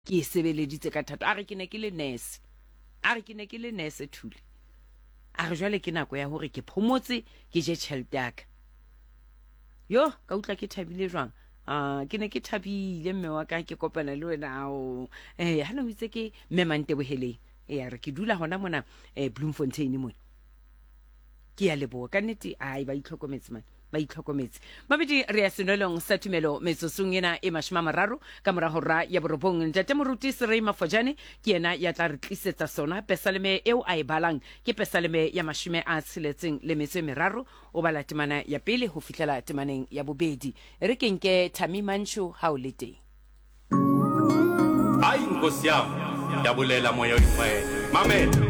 ke e sebeleditse ka thato a re ke ne ke le nurse Thuli a re jwale ke nako ya hore ke phomotse ke je tjhelete ya ka yo ka utla ke thabile jwang ke ne ke thabile mme wa ka ke kopana le wena ao hana o itse ke memante boheleng re ke dula hona mona Bloemfontein mona ke ya leboa ka nnete ai ba itlhokometse man ba itlhokometse mabedi re ya senolong sa tumelo metsosong ena e 30 ka mora hora ya borobong ntate moruti Serei Mafojane ke yena ya tla re tlisetsa sona pesaleme eo a e balang ke pesaleme ya 63 o bala temana ya pele ho fihlela temaneng ya bobedi re kenke Thami Mantsho ha o le teng ai nkosi yami yabulela moya oyifayela mamela